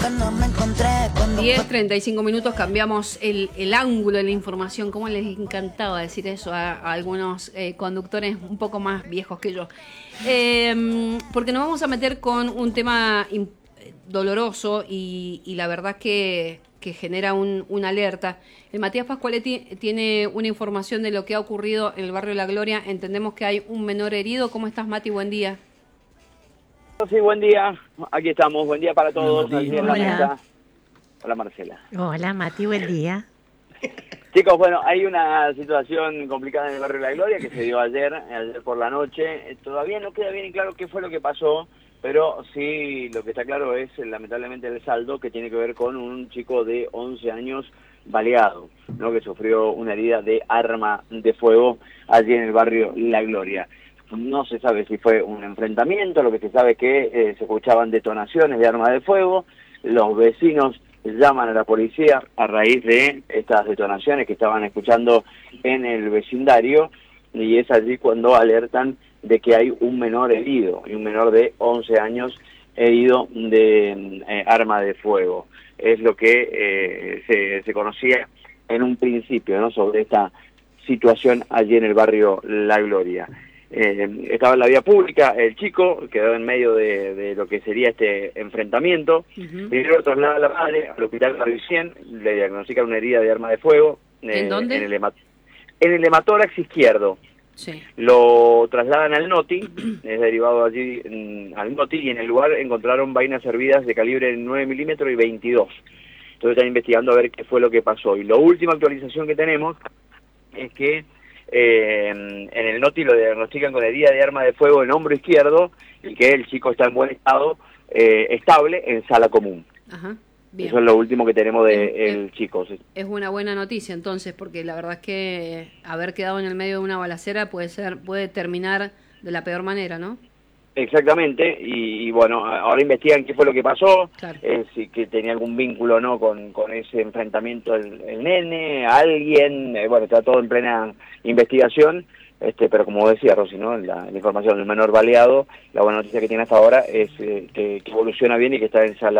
cuando me encontré. 10:35, cambiamos el ángulo de la información. Cómo les encantaba decir eso a algunos conductores un poco más viejos que yo. Porque nos vamos a meter con un tema doloroso y la verdad que genera una alerta. El Matías Pascualetti tiene una información de lo que ha ocurrido en el barrio La Gloria. Entendemos que hay un menor herido. ¿Cómo estás, Mati? Buen día. Sí, buen día. Aquí estamos. Buen día para todos. Hola, Aquí en la mesa. Hola, Marcela. Hola, Mati. Buen día. Chicos, bueno, hay una situación complicada en el barrio La Gloria que se dio ayer por la noche. Todavía no queda bien claro qué fue lo que pasó, pero sí lo que está claro es lamentablemente el saldo que tiene que ver con un chico de 11 años baleado, ¿no? Que sufrió una herida de arma de fuego allí en el barrio La Gloria. No se sabe si fue un enfrentamiento, lo que se sabe es que se escuchaban detonaciones de arma de fuego. Los vecinos llaman a la policía a raíz de estas detonaciones que estaban escuchando en el vecindario, y es allí cuando alertan de que hay un menor herido, y un menor de 11 años herido de arma de fuego. Es lo que se conocía en un principio, ¿no?, sobre esta situación allí en el barrio La Gloria. Estaba en la vía pública, el chico quedó en medio de lo que sería este enfrentamiento. Primero traslada a la madre al hospital Parisien, le diagnostican una herida de arma de fuego. ¿En dónde? En el hematórax izquierdo. Sí. Lo trasladan al NOTI, es derivado allí al NOTI, y en el lugar encontraron vainas hervidas de calibre 9 milímetros y 22. Entonces están investigando a ver qué fue lo que pasó. Y la última actualización que tenemos es que en el NOTI lo diagnostican con herida de arma de fuego en hombro izquierdo, y que el chico está en buen estado, estable, en sala común. Ajá. Bien. Eso es lo último que tenemos del chico. Sí. Es una buena noticia entonces, porque la verdad es que haber quedado en el medio de una balacera puede terminar de la peor manera, ¿no? Exactamente, y bueno, ahora investigan qué fue lo que pasó, claro. Si que tenía algún vínculo, ¿no?, con ese enfrentamiento el nene, alguien, bueno, está todo en plena investigación, pero como decía Rosy, ¿no?, la información del menor baleado, la buena noticia que tiene hasta ahora es que evoluciona bien y que está en sala